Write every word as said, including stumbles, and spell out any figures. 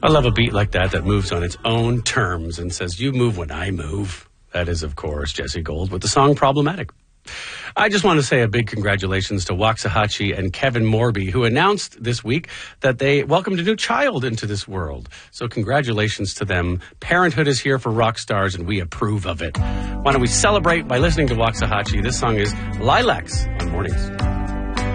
I love a beat like that that moves on its own terms and says, you move when I move. That is, of course, Jesse Gold with the song Problematic. I just want to say a big congratulations to Waxahachie and Kevin Morby, who announced this week that they welcomed a new child into this world. So congratulations to them. Parenthood is here for rock stars, and we approve of it. Why don't we celebrate by listening to Waxahachie? This song is Lilacs on Mornings.